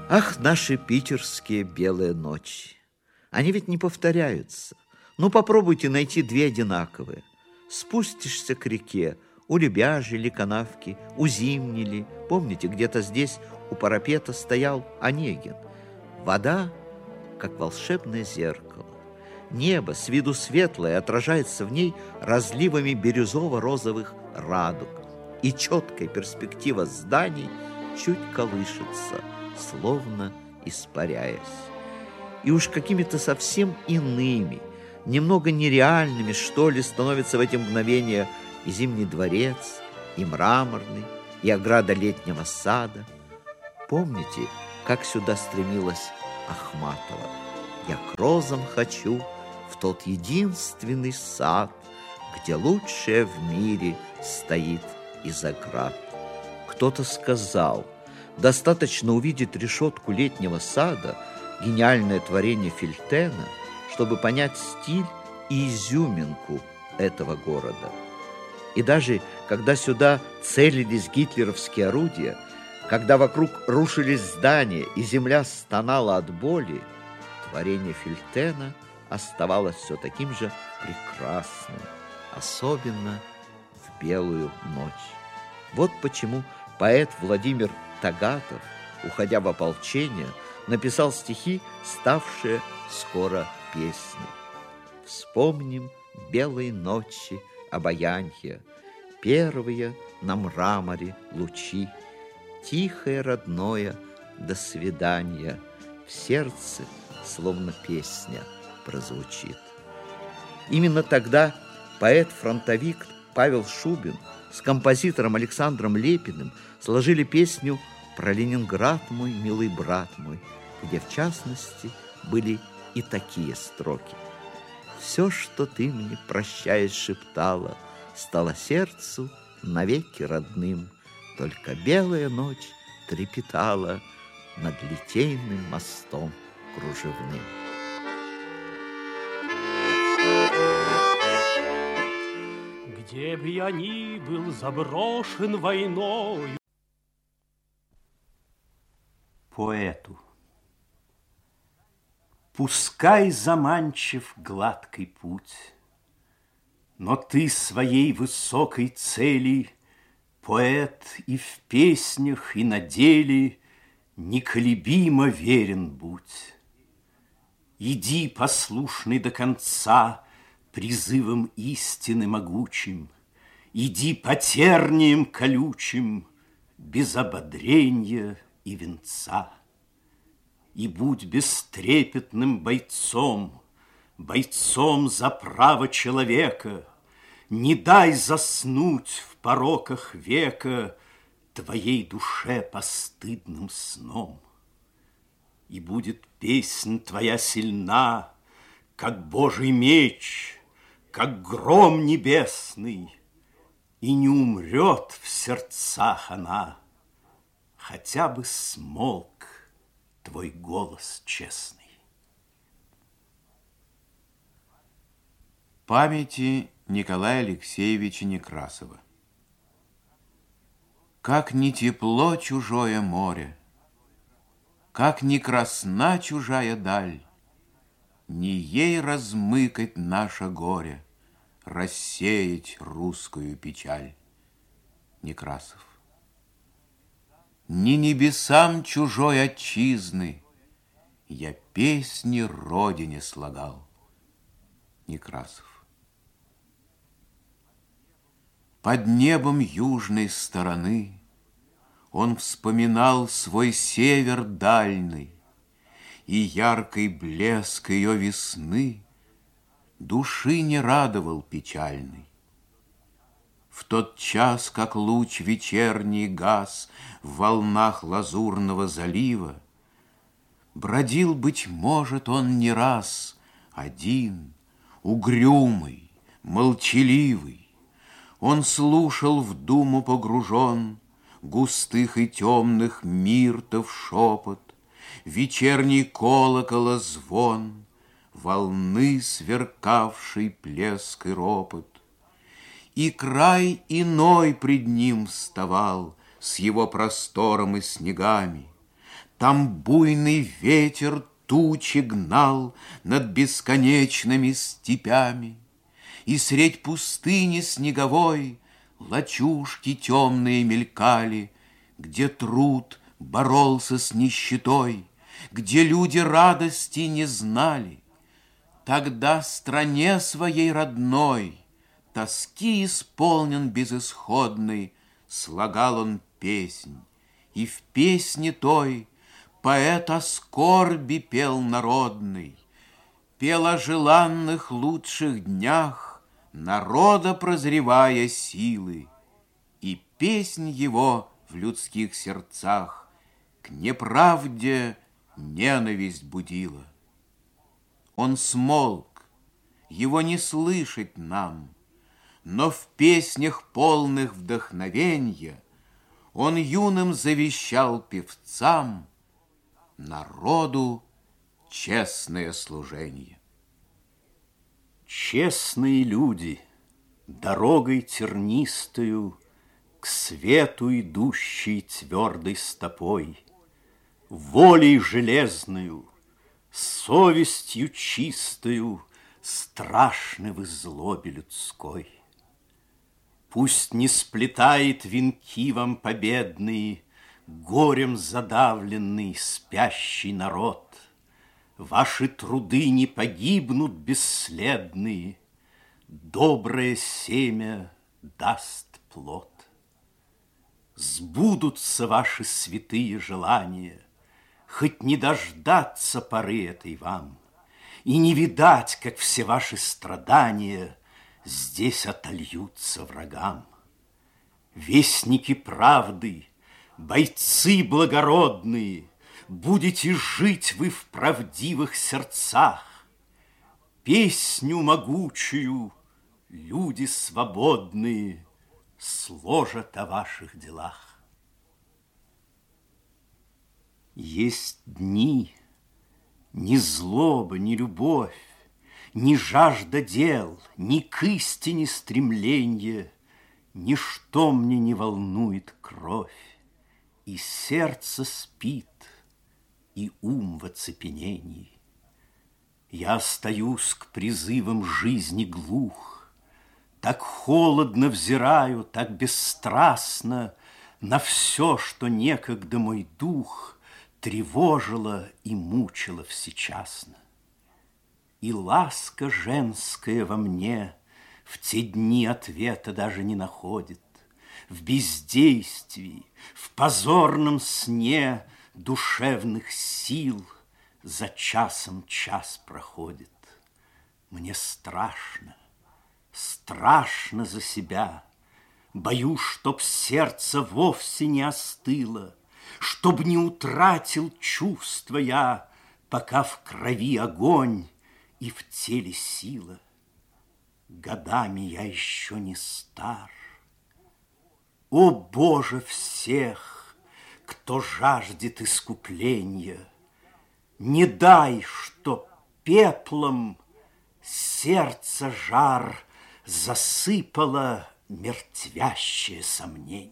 Ах, наши питерские белые ночи! Они ведь не повторяются. Ну, попробуйте найти две одинаковые. Спустишься к реке, у Лебяжьей ли канавки, у Зимней ли. Помните, где-то здесь у парапета стоял Онегин. Вода, как волшебное зеркало. Небо с виду светлое отражается в ней разливами бирюзово-розовых радуг. И четкая перспектива зданий чуть колышется, словно испаряясь. И уж какими-то совсем иными, немного нереальными, что ли, становятся в эти мгновения и Зимний дворец, и Мраморный, и ограда Летнего сада. Помните, как сюда стремилась Ахматова? Я к розам хочу в тот единственный сад, где лучшее в мире стоит из оград. Кто-то сказал, достаточно увидеть решетку Летнего сада, гениальное творение Фельтена, чтобы понять стиль и изюминку этого города. И даже когда сюда целились гитлеровские орудия, когда вокруг рушились здания и земля стонала от боли, творение Фельтена оставалось все таким же прекрасным, особенно в белую ночь. Вот почему поэт Владимир Тагатов, уходя в ополчение, написал стихи, ставшие скоро песней. Вспомним белые ночи обаянья, первые на мраморе лучи, тихое родное до свидания, в сердце словно песня прозвучит. Именно тогда поэт-фронтовик Павел Шубин с композитором Александром Лепиным сложили песню про Ленинград мой, милый брат мой, где, в частности, были и такие строки. Все, что ты мне, прощаясь, шептала, стало сердцу навеки родным. Только белая ночь трепетала над Литейным мостом кружевным. Где б я ни был заброшен войною. Поэту. Пускай заманчив гладкий путь, но ты своей высокой цели, поэт, и в песнях, и на деле неколебимо верен будь. Иди, послушный до конца, призывом истины могучим, иди по терниям колючим, без ободренья и венца. И будь бестрепетным бойцом, бойцом за право человека. Не дай заснуть в пороках века твоей душе постыдным сном. И будет песнь твоя сильна, как Божий меч, как гром небесный, и не умрет в сердцах она, хотя бы смолк твой голос честный. Памяти Николая Алексеевича Некрасова. Как ни тепло чужое море, как ни красна чужая даль, не ей размыкать наше горе, рассеять русскую печаль. Некрасов. Ни небесам чужой отчизны я песни родине слагал. Некрасов. Под небом южной стороны он вспоминал свой север дальний, и яркий блеск ее весны души не радовал печальный. В тот час, как луч вечерний гас в волнах лазурного залива, бродил, быть может, он не раз один, угрюмый, молчаливый. Он слушал в думу погружен густых и темных миртов шепот, вечерний колокола звон, волны сверкавший плеск и ропот. И край иной пред ним вставал с его простором и снегами, Там буйный ветер тучи гнал над бесконечными степями, и средь пустыни снеговой лачушки темные мелькали, где труд боролся с нищетой, где люди радости не знали. Тогда стране своей родной, тоски исполнен безысходной, слагал он песнь, и в песне той поэт о скорби пел народный, пел о желанных лучших днях, народа прозревая силы, и песнь его в людских сердцах к неправде ненависть будила. Он смолк, его не слышать нам, но в песнях полных вдохновенья он юным завещал певцам народу честное служение. Честные люди, дорогой тернистою к свету идущей твердой стопой, волей железную, совестью чистою страшны в злобе людской. Пусть не сплетает венки вам победные горем задавленный спящий народ. Ваши труды не погибнут бесследные, доброе семя даст плод. Сбудутся ваши святые желания, хоть не дождаться поры этой вам, и не видать, как все ваши страдания здесь отольются врагам. Вестники правды, бойцы благородные, будете жить вы в правдивых сердцах. Песню могучую люди свободные сложат о ваших делах. Есть дни, ни злоба, ни любовь, ни жажда дел, ни к истине стремленье, ничто мне не волнует кровь, и сердце спит, и ум в оцепенении. Я остаюсь к призывам жизни глух, так холодно взираю, так бесстрастно на все, что некогда мой дух тревожило и мучило всечасно. И ласка женская во мне в те дни ответа даже не находит. В бездействии, в позорном сне душевных сил за часом час проходит. Мне страшно, страшно за себя. Боюсь, чтоб сердце вовсе не остыло, чтоб не утратил чувства я, пока в крови огонь и в теле сила. Годами я еще не стар. О, Боже всех, кто жаждет искупления, не дай, чтоб пеплом сердце жар засыпало мертвящее сомнение.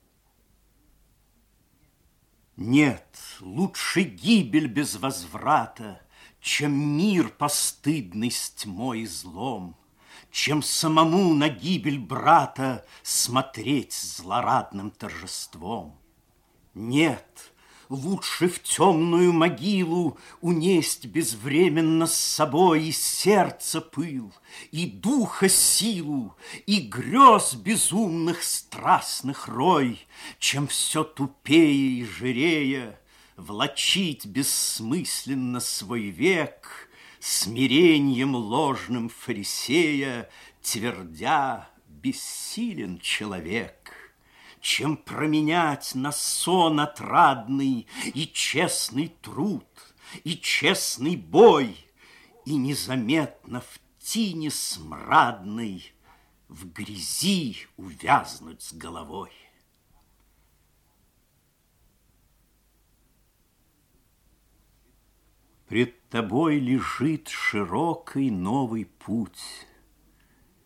Нет, лучше гибель без возврата, чем мир постыдный с тьмой и злом, чем самому на гибель брата смотреть с злорадным торжеством. Нет, лучше в темную могилу унесть безвременно с собой и сердца пыл, и духа силу, и грез безумных страстных рой, чем все тупее и жирея влачить бессмысленно свой век смирением ложным фарисея, твердя: бессилен человек, чем променять на сон отрадный и честный труд, и честный бой, и незаметно в тине смрадной в грязи увязнуть с головой. Пред тобой лежит широкий новый путь.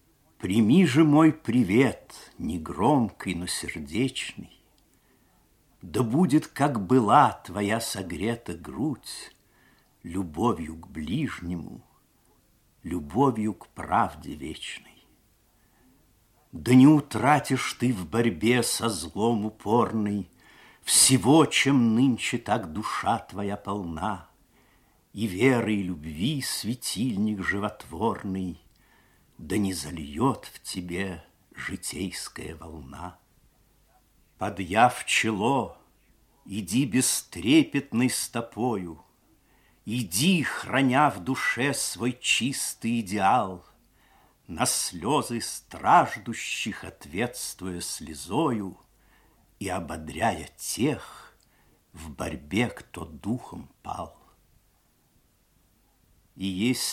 Прими же мой привет, негромкий, но сердечный. Да будет, как была твоя согрета грудь, любовью к ближнему, любовью к правде вечной. Да не утратишь ты в борьбе со злом упорной всего, чем нынче так душа твоя полна, и веры, и любви светильник животворный, да не зальет в тебе житейская волна. Подъяв чело, иди бестрепетной стопою, иди, храня в душе свой чистый идеал, на слезы страждущих ответствуя слезою и ободряя тех в борьбе, кто духом пал. И если